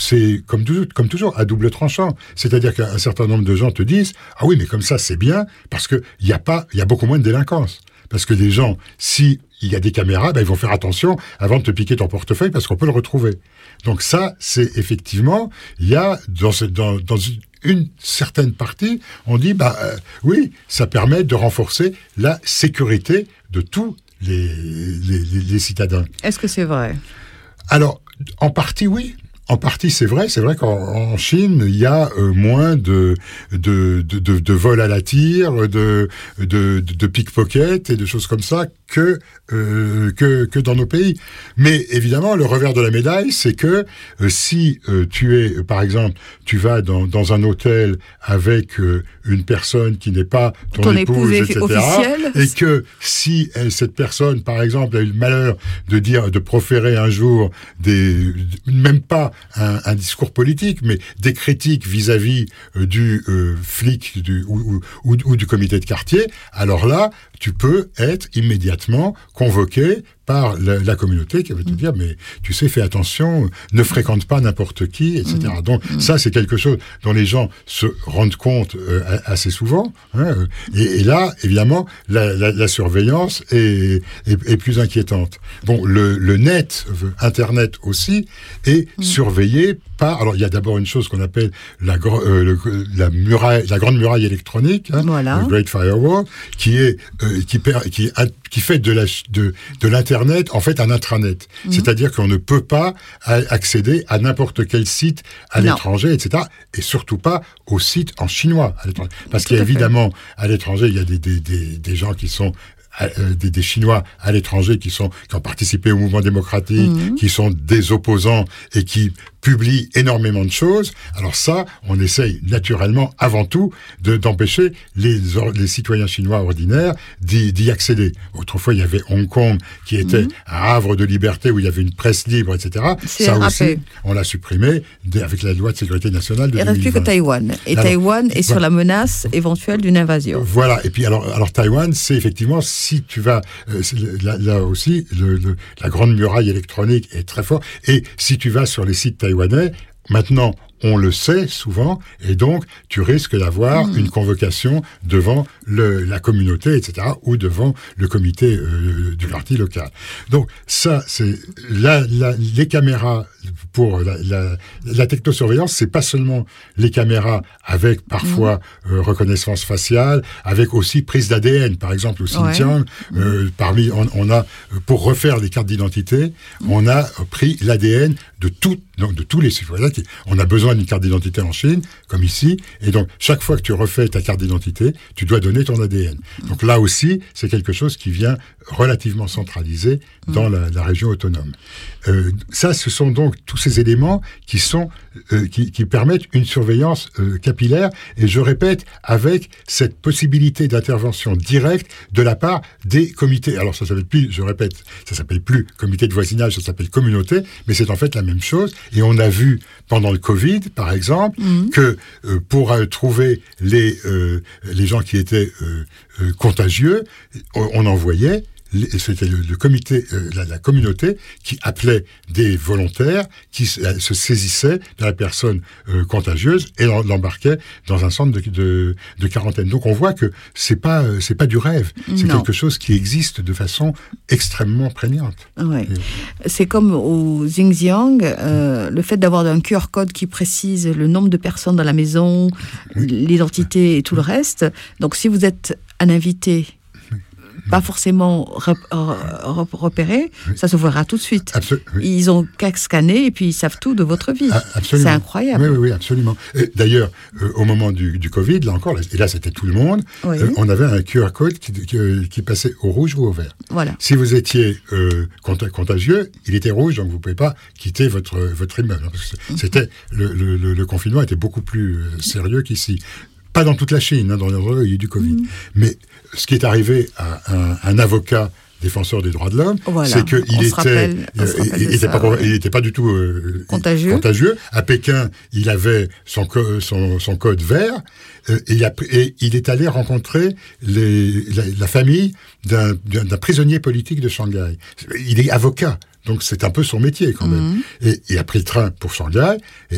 c'est comme toujours à double tranchant. C'est-à-dire qu'un certain nombre de gens te disent « Ah oui, mais comme ça, c'est bien, parce qu'il y a beaucoup moins de délinquance. » Parce que les gens, si il y a des caméras, ils vont faire attention avant de te piquer ton portefeuille parce qu'on peut le retrouver. Donc ça, c'est effectivement, il y a dans une certaine partie, on dit, oui, ça permet de renforcer la sécurité de tous les citadins. Est-ce que c'est vrai ? Alors, en partie, oui. En partie, c'est vrai. C'est vrai qu'en Chine, il y a moins de vols à la tire, de pickpocket et de choses comme ça que dans nos pays. Mais évidemment, le revers de la médaille, c'est que si tu es, par exemple, tu vas dans un hôtel avec une personne qui n'est pas ton épouse, etc., officielle, et que si cette personne, par exemple, a eu le malheur de proférer un jour même pas un discours politique, mais des critiques vis-à-vis du flic ou du comité de quartier, alors là, tu peux être immédiatement convoqué par la communauté qui va te dire, mais tu sais, fais attention, ne fréquente pas n'importe qui, etc. Donc ça, c'est quelque chose dont les gens se rendent compte assez souvent. Hein, et là, évidemment, la surveillance est plus inquiétante. Bon, le net, Internet aussi, est surveillé par... Alors, il y a d'abord une chose qu'on appelle la grande muraille électronique, voilà. Le Great Firewall, qui fait de l'Internet en fait un intranet. C'est-à-dire qu'on ne peut pas accéder à n'importe quel site à l'étranger, etc. Et surtout pas aux sites en chinois à l'étranger. Parce qu'il y a évidemment, à l'étranger, il y a des gens qui sont des Chinois à l'étranger qui ont participé au mouvement démocratique, qui sont des opposants et qui publient énormément de choses. Alors ça, on essaye naturellement, avant tout, d'empêcher les citoyens chinois ordinaires d'y accéder. Autrefois, il y avait Hong Kong qui était un havre de liberté où il y avait une presse libre, etc. Ça aussi, on l'a supprimé avec la loi de sécurité nationale de 2020. Il ne reste plus que Taïwan. Et alors, Taïwan est sur la menace éventuelle d'une invasion. Voilà. Et puis alors Taïwan, c'est effectivement, si tu vas... là aussi, la grande muraille électronique est très forte. Et si tu vas sur les sites taïwanais, maintenant, on le sait souvent, et donc tu risques d'avoir une convocation devant la communauté, etc., ou devant le comité du parti local. Donc ça, c'est les caméras pour la technosurveillance, c'est pas seulement les caméras avec parfois reconnaissance faciale, avec aussi prise d'ADN, par exemple au Xinjiang, on a pour refaire les cartes d'identité, on a pris l'ADN de tous les citoyens. On a besoin d'une carte d'identité en Chine, comme ici, et donc chaque fois que tu refais ta carte d'identité, tu dois donner ton ADN. Donc là aussi, c'est quelque chose qui vient relativement centralisé dans la région autonome. Ça, ce sont donc tous ces éléments qui permettent une surveillance capillaire, et je répète, avec cette possibilité d'intervention directe de la part des comités. Alors ça s'appelle plus comité de voisinage, ça s'appelle communauté, mais c'est en fait la même chose. Et on a vu pendant le Covid, par exemple, que pour trouver les gens qui étaient contagieux, on envoyait c'était le comité, la communauté qui appelait des volontaires qui se saisissaient de la personne contagieuse et l'embarquaient dans un centre de quarantaine. Donc on voit que c'est pas du rêve, c'est quelque chose qui existe de façon extrêmement prégnante. Ouais. C'est comme au Xinjiang, le fait d'avoir un QR code qui précise le nombre de personnes dans la maison, l'identité et tout le reste. Donc si vous êtes un invité pas forcément repéré, ça se verra tout de suite. Ils ont qu'à scanner et puis ils savent tout de votre vie. C'est incroyable. Oui, absolument. Et d'ailleurs, au moment du Covid, là encore, et là c'était tout le monde, on avait un QR code qui passait au rouge ou au vert. Voilà. Si vous étiez contagieux, il était rouge, donc vous ne pouvez pas quitter votre immeuble. Parce que c'était le confinement était beaucoup plus sérieux qu'ici. Pas dans toute la Chine, dans les endroits où il y a eu du Covid. Mais ce qui est arrivé à un avocat défenseur des droits de l'homme, c'est qu'il n'était pas du tout contagieux. À Pékin, il avait son code vert, et il est allé rencontrer la famille d'un prisonnier politique de Shanghai. Il est avocat, donc c'est un peu son métier quand même. Et il a pris le train pour Shanghai,